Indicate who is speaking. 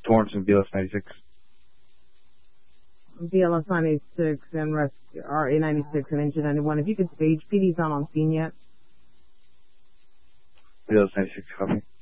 Speaker 1: Torrance and BLS 96.
Speaker 2: BLS 96 and RA 96 and Engine 91. If you could stage, PD's not on scene yet.
Speaker 1: BLS 96, copy.